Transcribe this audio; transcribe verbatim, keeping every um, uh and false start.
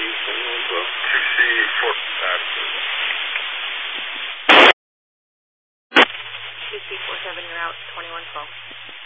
Two C four seven, you're out, twenty-one twelve.